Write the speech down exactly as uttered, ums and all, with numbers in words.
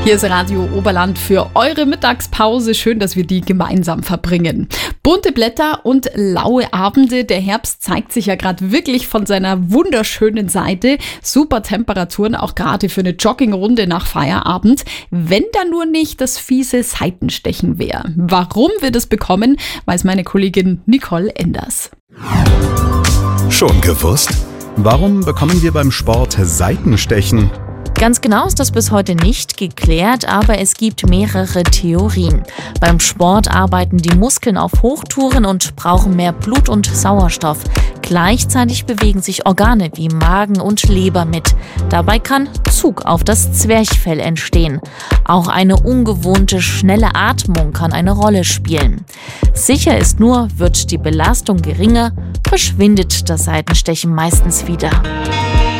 Hier ist Radio Oberland für eure Mittagspause. Schön, dass wir die gemeinsam verbringen. Bunte Blätter und laue Abende. Der Herbst zeigt sich ja gerade wirklich von seiner wunderschönen Seite. Super Temperaturen, auch gerade für eine Joggingrunde nach Feierabend. Wenn da nur nicht das fiese Seitenstechen wäre. Warum wir das bekommen, weiß meine Kollegin Nicole Enders. Schon gewusst? Warum bekommen wir beim Sport Seitenstechen? Ganz genau ist das bis heute nicht geklärt, aber es gibt mehrere Theorien. Beim Sport arbeiten die Muskeln auf Hochtouren und brauchen mehr Blut und Sauerstoff. Gleichzeitig bewegen sich Organe wie Magen und Leber mit. Dabei kann Zug auf das Zwerchfell entstehen. Auch eine ungewohnte, schnelle Atmung kann eine Rolle spielen. Sicher ist nur, wird die Belastung geringer, verschwindet das Seitenstechen meistens wieder.